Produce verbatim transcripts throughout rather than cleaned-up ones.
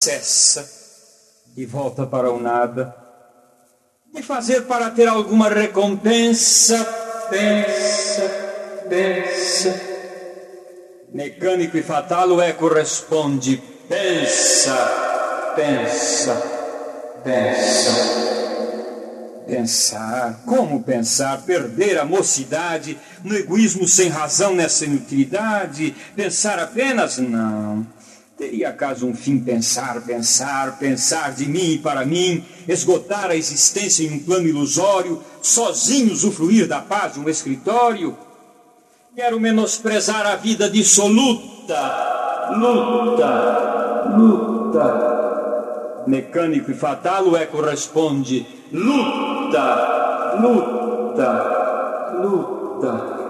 cessa e volta para o nada. De fazer para ter alguma recompensa, pensa, pensa. Mecânico e fatal o eco responde: pensa, pensa, pensa. Pensar, como pensar? Perder a mocidade no egoísmo sem razão, nessa inutilidade? Pensar apenas? Não. Teria acaso um fim pensar, pensar, pensar de mim e para mim, esgotar a existência em um plano ilusório, sozinho usufruir da paz de um escritório? Quero menosprezar a vida dissoluta, luta, luta. Mecânico e fatal o eco responde: luta, luta, luta.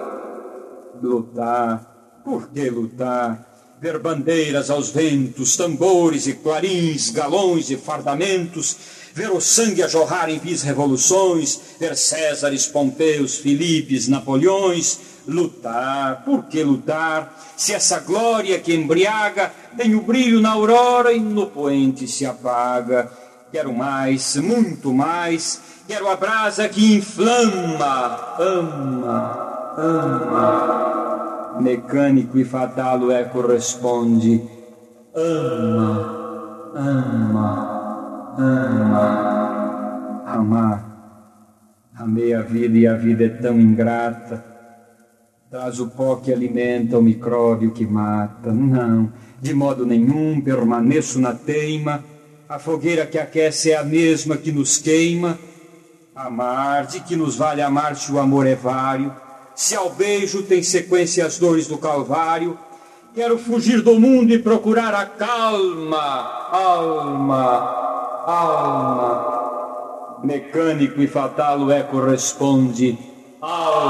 Lutar, por que lutar? Ver bandeiras aos ventos, tambores e clarins, galões e fardamentos, ver o sangue a jorrar em vis revoluções, ver Césares, Pompeus, Filipes, Napoleões. Lutar, por que lutar? Se essa glória que embriaga tem o brilho na aurora e no poente se apaga. Quero mais, muito mais, quero a brasa que inflama, ama, ama. Mecânico e fatal o eco responde: ama, ama, ama. Amar, amei a vida e a vida é tão ingrata. Traz o pó que alimenta, o micróbio que mata. Não, de modo nenhum permaneço na teima. A fogueira que aquece é a mesma que nos queima. Amar, de que nos vale amar se o amor é vário? Se ao beijo tem sequência as dores do calvário? Quero fugir do mundo e procurar a calma, alma, alma. Mecânico e fatal o eco responde: alma.